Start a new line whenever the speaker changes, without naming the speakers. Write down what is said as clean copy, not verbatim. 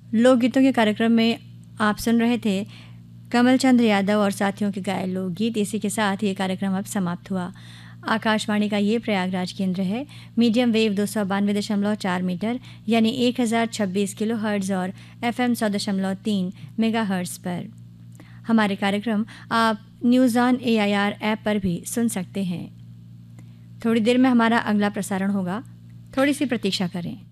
लोकगीतों के कार्यक्रम में आप सुन रहे थे कमल चंद्र यादव और साथियों के गाए लोकगीत। इसी के साथ ये कार्यक्रम अब समाप्त हुआ। आकाशवाणी का ये प्रयागराज केंद्र है। मीडियम वेव 292.4 मीटर यानी 1026 किलो हर्ट्ज़ और FM 100.3 मेगा हर्ट्ज़ पर। हमारे कार्यक्रम आप न्यूज़ ऑन AIR ऐप पर भी सुन सकते हैं। थोड़ी देर में हमारा अगला प्रसारण होगा, थोड़ी सी प्रतीक्षा करें।